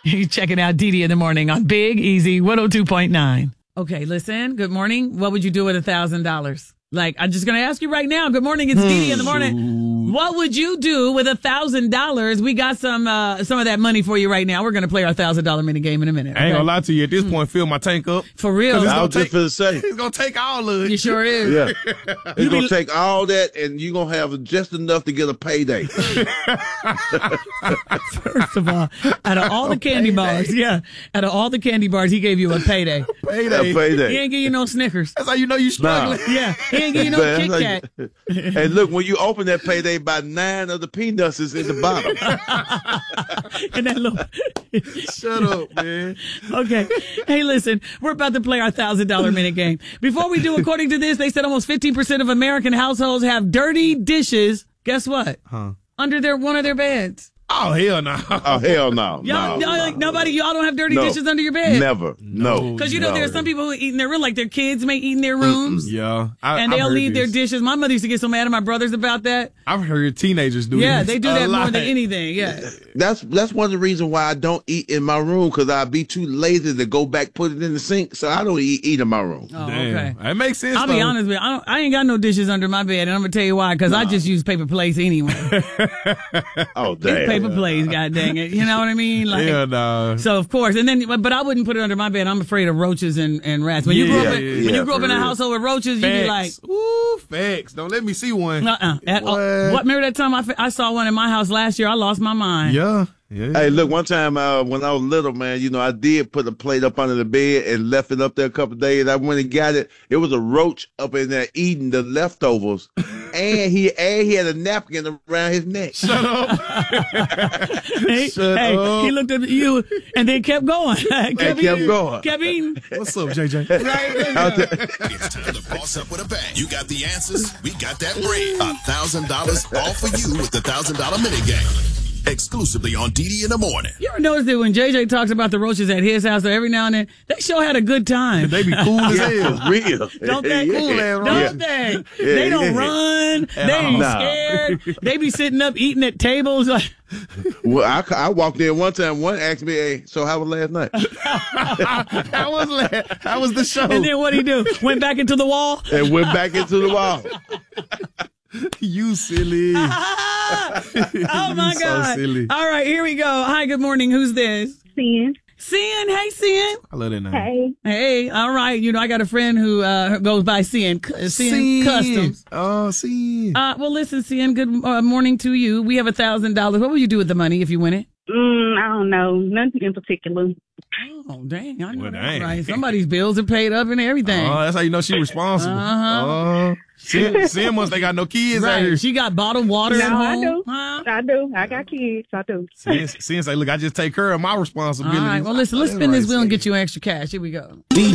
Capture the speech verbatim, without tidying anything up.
You're checking out Dee Dee in the morning on Big Easy one oh two point nine. Okay, listen. Good morning. What would you do with a thousand dollars? Like, I'm just going to ask you right now. Good morning. It's Dee Dee in the morning. What would you do with a thousand dollars? We got some uh, some of that money for you right now. We're going to play our thousand dollar minute game in a minute. Okay? I ain't gonna lie to you. At this point, fill my tank up. For real. I was just gonna say. It's gonna take all of it. You sure is. Yeah. It's gonna take all that, and you're gonna have just enough to get a payday. First of all, out of all the candy bars, yeah, out of all the candy bars, he gave you a payday. Payday. A payday. He ain't give you no Snickers. That's how you know you struggling. Nah. Yeah, he ain't give you no That's Kit like- Kat. And look, when you open that payday, about nine of the peanuts is in the bottom. And that little. Shut up, man. Okay. Hey, listen, we're about to play our thousand dollar minute game. Before we do, according to this, they said almost fifteen percent of American households have dirty dishes. Guess what? Huh? Under their one of their beds. Oh hell no. Oh hell no! Y'all, no, y'all no. like nobody. Y'all don't have dirty No. dishes under your bed. Never. No. Because you know no. there's some people who eat in their room, like their kids may eat in their rooms. Yeah, I, And I've they'll heard leave their this. dishes. My mother used to get so mad at my brothers about that. I've heard teenagers do Yeah, this. they do a that more lot. than anything. Yeah. That's that's one of the reasons why I don't eat in my room, because I'd be too lazy to go back put it in the sink. So I don't eat, eat in my room. Oh, Damn. okay. That makes sense. I'll be though. honest with you. I, don't, I ain't got no dishes under my bed, and I'm gonna tell you why. Because I just use paper plates anyway. Oh It's damn! paper plates, god dang it. You know what I mean? Like, Yeah, nah. so of course, and then, but, but I wouldn't put it under my bed. I'm afraid of roaches and, and rats. When you grew Yeah, up, in, yeah, when yeah, you grew up for in a real. household with roaches, you'd be like, Facts. Ooh, facts. Don't let me see one. uh-uh. At, all. What? What? Remember that time I, f- I saw one in my house last year? I lost my mind. Yeah. Yeah. Hey, look, one time uh, when I was little, man, you know, I did put a plate up under the bed and left it up there a couple of days. I went and got it. It was a roach up in there eating the leftovers. and he and he had a napkin around his neck. Shut up. Hey, Shut hey, up. he looked at you and then kept going. kept, kept eating, going. Kept eating. What's up, J J? It's time to boss up with a bang. You got the answers, we got that bread. A thousand dollars all for you with the thousand dollar minute game. Exclusively on Dee Dee in the morning. You ever notice that when J J talks about the roaches at his house, so every now and then, they sure had a good time. They be cool as hell. For real. Don't they? Yeah. Cool ass Don't roaches. they? Yeah, they don't yeah. run. They ain't Nah. scared. They be sitting up eating at tables. Like, Well, I, I walked in one time. One asked me, "Hey, so how was last night?" That was la- that was the show. and then what'd he do? Went back into the wall? And went back into the wall. You silly. Oh, my so God. silly. All right, here we go. Hi, good morning. Who's this? Sin. Sin. Hey, Sin. I love that name. Hey. Hey, all right. You know, I got a friend who uh, goes by Sin. Sin Customs. Oh, see. Uh, well, listen, Sin, good uh, morning to you. We have a thousand dollars. What would you do with the money if you win it? Mm, I don't know. Nothing in particular. Oh, dang. I know Well, that's dang. right. Somebody's bills are paid up and everything. Oh, that's how you know she responsible. Uh-huh. Oh, Sin, Sin once they got no kids out right. here. She got bottled water No, at I home. do. Huh? I do. I got kids. I do. Sin, Sin say, look, I just take care of my All responsibilities. right. Well, listen, let's That's spin this right, wheel and Sin. get you extra cash. Here we go.